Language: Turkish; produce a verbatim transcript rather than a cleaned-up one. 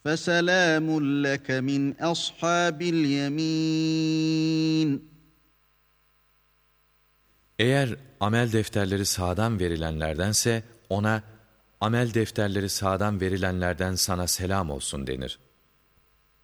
فَسَلَامٌ لَكَ مِنْ أَصْحَابِ الْيَمِينَ. Eğer amel defterleri sağdan verilenlerdense ona amel defterleri sağdan verilenlerden sana selam olsun denir.